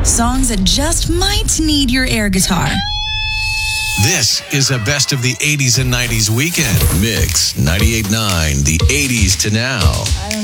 Songs that just might need your air guitar. This is a best of the 80s and 90s weekend. Mix 98.9, the 80s to now.